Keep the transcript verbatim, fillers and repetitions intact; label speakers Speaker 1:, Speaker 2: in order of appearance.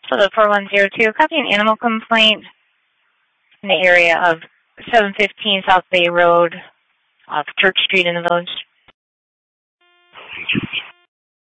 Speaker 1: So the four one zero two, copy an animal complaint in the area of seven fifteen South Bay Road off Church Street in the village.